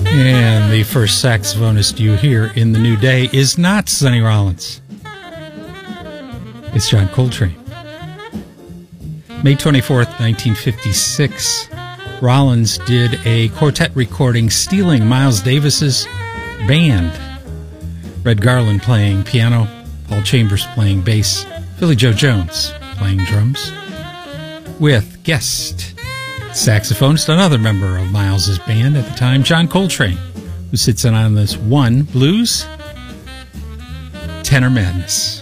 And the first saxophonist you hear in the new day is not Sonny Rollins. It's John Coltrane. May 24th, 1956, Rollins did a quartet recording stealing Miles Davis's band. Red Garland playing piano, Paul Chambers playing bass, Philly Joe Jones playing drums, with guest saxophonist, another member of Miles's band at the time, John Coltrane, who sits in on this one, Blues, Tenor Madness.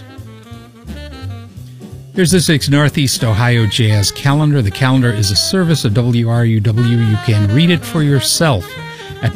Here's this week's Northeast Ohio Jazz Calendar. The calendar is a service of WRUW. You can read it for yourself at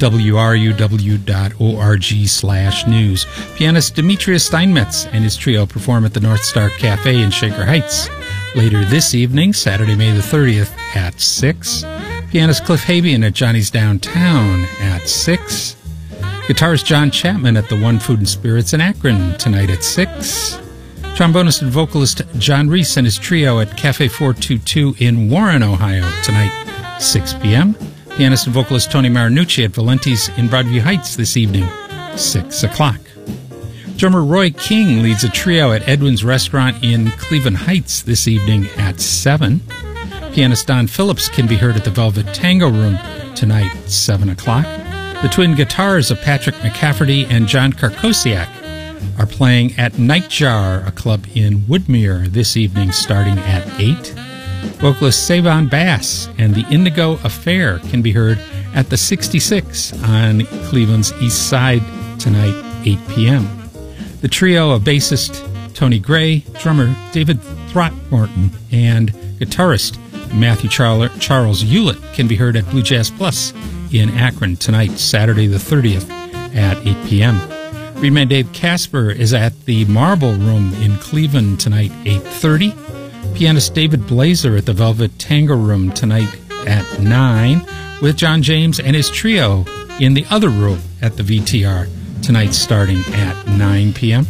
wruw.org/news. Pianist Demetrius Steinmetz and his trio perform at the North Star Cafe in Shaker Heights. Later this evening, Saturday, May the 30th at 6. Pianist Cliff Habian at Johnny's Downtown at 6. Guitarist John Chapman at the One Food and Spirits in Akron tonight at 6. Trombonist and vocalist John Reese and his trio at Cafe 422 in Warren, Ohio tonight, 6 p.m. Pianist and vocalist Tony Marinucci at Valenti's in Broadview Heights this evening, 6 o'clock. Drummer Roy King leads a trio at Edwin's Restaurant in Cleveland Heights this evening at 7. Pianist Don Phillips can be heard at the Velvet Tango Room tonight, 7 o'clock. The twin guitars of Patrick McCafferty and John Karkosiak are playing at Nightjar, a club in Woodmere, this evening starting at 8. Vocalist Savon Bass and the Indigo Affair can be heard at the 66 on Cleveland's East Side tonight, 8 p.m. The trio of bassist Tony Gray, drummer David Throckmorton, and guitarist Matthew Charles Hewlett can be heard at Blue Jazz Plus in Akron tonight, Saturday the 30th at 8 p.m. Reedman Dave Casper is at the Marble Room in Cleveland tonight, 8:30. Pianist David Blazer at the Velvet Tango Room tonight at 9, with John James and his trio in the other room at the VTR tonight starting at 9 p.m.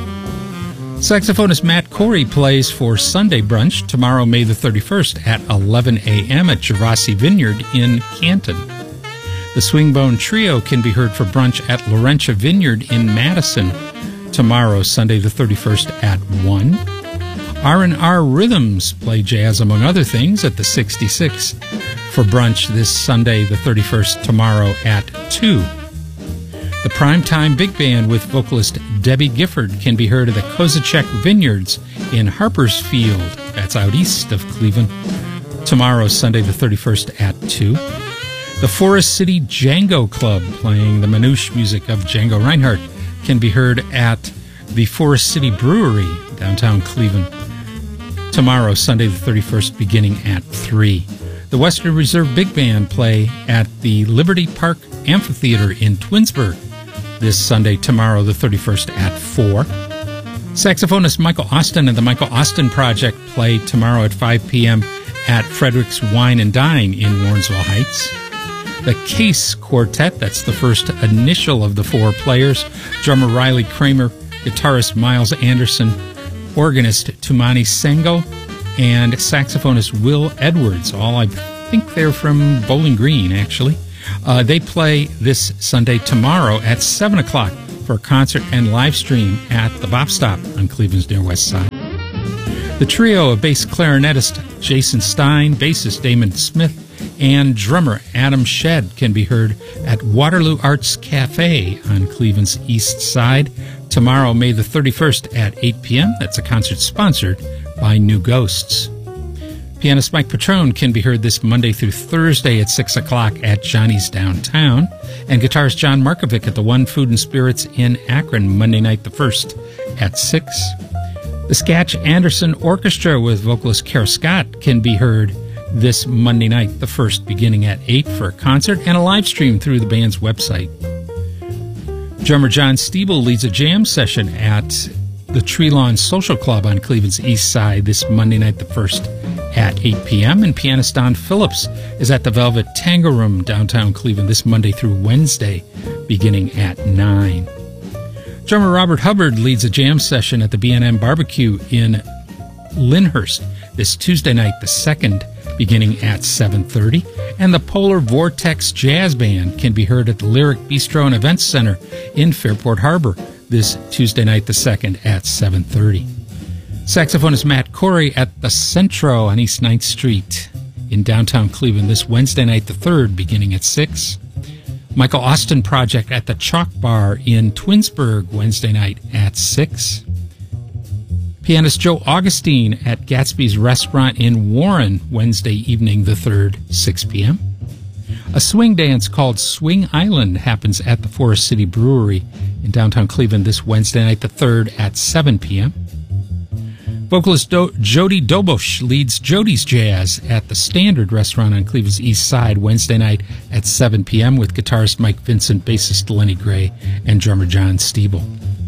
Saxophonist Matt Corey plays for Sunday Brunch tomorrow, May the 31st at 11 a.m. at Gervasi Vineyard in Canton. The Swingbone Trio can be heard for brunch at Laurentia Vineyard in Madison tomorrow, Sunday the 31st at 1. R&R Rhythms play jazz, among other things, at the 66 for brunch this Sunday the 31st tomorrow at 2. The Primetime Big Band with vocalist Debbie Gifford can be heard at the Kozacek Vineyards in Harpersfield, that's out east of Cleveland, tomorrow, Sunday the 31st at 2. The Forest City Django Club, playing the manouche music of Django Reinhardt, can be heard at the Forest City Brewery, downtown Cleveland, tomorrow, Sunday the 31st, beginning at 3. The Western Reserve Big Band play at the Liberty Park Amphitheater in Twinsburg this Sunday, tomorrow, the 31st at 4. Saxophonist Michael Austin and the Michael Austin Project play tomorrow at 5 p.m. at Frederick's Wine and Dine in Warrensville Heights. The Case Quartet, that's the first initial of the 4 players, drummer Riley Kramer, guitarist Miles Anderson, organist Tumani Sengo, and saxophonist Will Edwards. All, I think they're from Bowling Green, actually. They play this Sunday tomorrow at 7 o'clock for a concert and live stream at the Bop Stop on Cleveland's near west side. The trio of bass clarinetist Jason Stein, bassist Damon Smith, and drummer Adam Shedd can be heard at Waterloo Arts Cafe on Cleveland's east side tomorrow, May the 31st at 8 p.m. That's a concert sponsored by New Ghosts. Pianist Mike Petrone can be heard this Monday through Thursday at 6 o'clock at Johnny's Downtown, and guitarist John Markovic at the One Food and Spirits in Akron, Monday night the 1st at 6. The Scatch Anderson Orchestra with vocalist Kara Scott can be heard this Monday night the 1st, beginning at 8 for a concert and a live stream through the band's website. Drummer John Stiebel leads a jam session at the Tree Lawn Social Club on Cleveland's east side this Monday night the 1st at 8 p.m. And pianist Don Phillips is at the Velvet Tango Room downtown Cleveland this Monday through Wednesday, beginning at 9. Drummer Robert Hubbard leads a jam session at the B&M Barbecue in Lyndhurst this Tuesday night the 2nd, beginning at 7:30. And the Polar Vortex Jazz Band can be heard at the Lyric Bistro and Events Center in Fairport Harbor this Tuesday night the 2nd at 7:30. Saxophonist Matt Corey at the Centro on East 9th Street in downtown Cleveland this Wednesday night the 3rd beginning at 6. Michael Austin Project at the Chalk Bar in Twinsburg Wednesday night at 6. Pianist Joe Augustine at Gatsby's Restaurant in Warren Wednesday evening the 3rd, 6 p.m. A swing dance called Swing Island happens at the Forest City Brewery in downtown Cleveland this Wednesday night the 3rd at 7 p.m. Vocalist Jody Dobosh leads Jody's Jazz at the Standard Restaurant on Cleveland's East Side Wednesday night at 7 p.m. with guitarist Mike Vincent, bassist Lenny Gray, and drummer John Stiebel.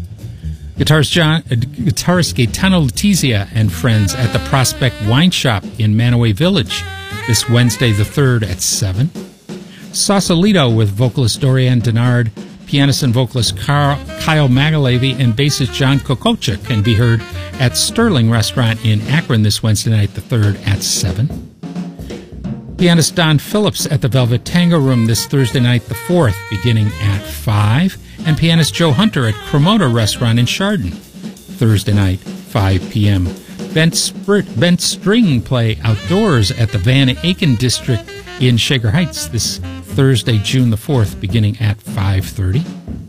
Guitarist Gaetano Letizia and friends at the Prospect Wine Shop in Manaway Village this Wednesday the 3rd at 7. Sausalito with vocalist Dorian Denard, pianist and vocalist Kyle Magalevy, and bassist John Kokocha can be heard at Sterling Restaurant in Akron this Wednesday night the 3rd at 7. Pianist Don Phillips at the Velvet Tango Room this Thursday night the 4th beginning at 5. And pianist Joe Hunter at Cremota Restaurant in Chardon Thursday night 5 p.m. Bent String play outdoors at the Van Aken District in Shaker Heights this Thursday, June the 4th, beginning at 5:30.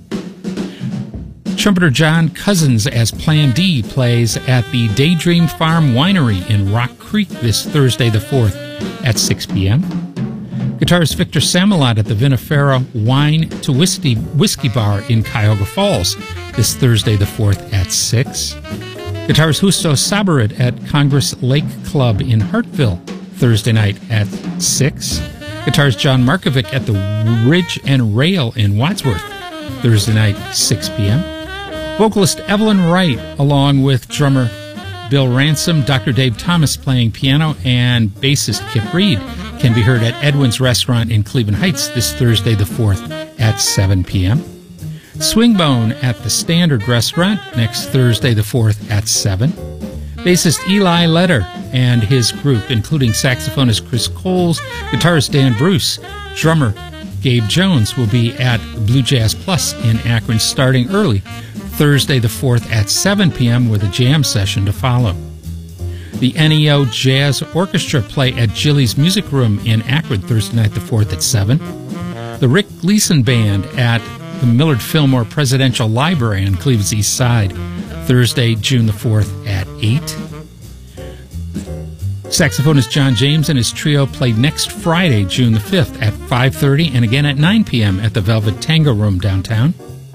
Trumpeter John Cousins as Plan D plays at the Daydream Farm Winery in Rock Creek this Thursday the 4th at 6 p.m. Guitarist Victor Samalot at the Vinifera Wine to Whiskey Bar in Cuyahoga Falls this Thursday the 4th at 6. Guitarist Justo Sabarit at Congress Lake Club in Hartville Thursday night at 6. Guitarist John Markovic at the Ridge and Rail in Wadsworth Thursday night 6 p.m. Vocalist Evelyn Wright along with drummer Bill Ransom, Dr. Dave Thomas playing piano, and bassist Kip Reed can be heard at Edwin's Restaurant in Cleveland Heights this Thursday the 4th at 7 p.m. Swingbone at the Standard Restaurant next Thursday the 4th at 7. Bassist Eli Leder and his group, including saxophonist Chris Coles, guitarist Dan Bruce, drummer Gabe Jones, will be at Blue Jazz Plus in Akron starting early Thursday the 4th at 7 p.m. with a jam session to follow. The NEO Jazz Orchestra play at Jilly's Music Room in Akron Thursday night the 4th at 7. The Rick Gleason Band at the Millard Fillmore Presidential Library on Cleveland's East Side Thursday, June the 4th at 8. Saxophonist John James and his trio play next Friday, June the 5th at 5:30 and again at 9 p.m. at the Velvet Tango Room downtown.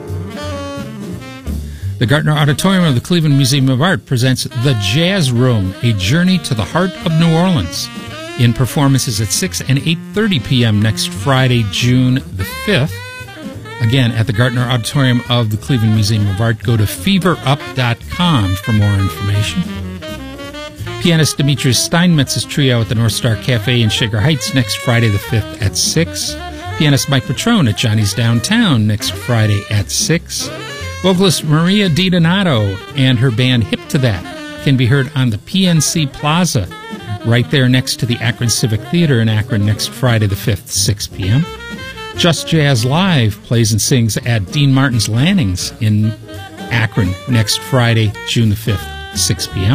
The Gartner Auditorium of the Cleveland Museum of Art presents The Jazz Room, A Journey to the Heart of New Orleans, in performances at 6 and 8:30 p.m. next Friday, June the 5th. Again, at the Gartner Auditorium of the Cleveland Museum of Art. Go to feverup.com for more information. Pianist Demetrius Steinmetz's trio at the North Star Cafe in Shaker Heights next Friday the 5th at 6. Pianist Mike Petrone at Johnny's Downtown next Friday at 6. Vocalist Maria DiDonato and her band Hip to That can be heard on the PNC Plaza right there next to the Akron Civic Theater in Akron next Friday the 5th, 6 p.m. Just Jazz Live plays and sings at Dean Martin's Landings in Akron next Friday, June the 5th, 6 p.m.